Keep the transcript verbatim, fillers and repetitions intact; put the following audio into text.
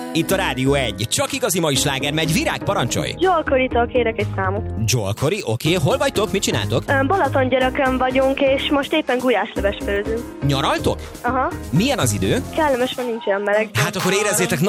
Itt a Rádió egy. Csak igazi mai sláger megy. Virág, parancsolj! Joel Corey-tól kérek egy számot. Joel Corey, oké. Okay. Hol vagytok? Mit csináltok? Balatongyörökön vagyunk, és most éppen gulyásleves főzünk. Nyaraltok? Aha. Milyen az idő? Kellemes, van, nincs olyan meleg. Hát akkor érezzétek